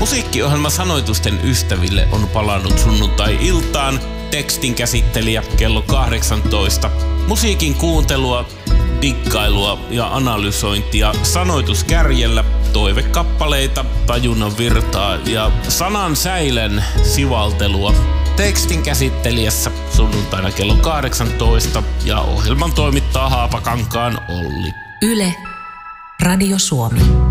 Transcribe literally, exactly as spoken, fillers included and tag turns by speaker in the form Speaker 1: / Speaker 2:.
Speaker 1: Musiikkiohjelma Sanoitusten ystäville on palannut sunnuntai-iltaan. Tekstin käsittelijä kello kahdeksantoista. Musiikin kuuntelua, dikkailua ja analysointia sanoituskärjellä, toivekappaleita, tajunnan virtaa ja sanan säilen sivaltelua. Tekstin käsittelijässä sunnuntaina kello kahdeksantoista ja ohjelman toimittaa Haapakankaan Olli.
Speaker 2: Yle, Radio Suomi.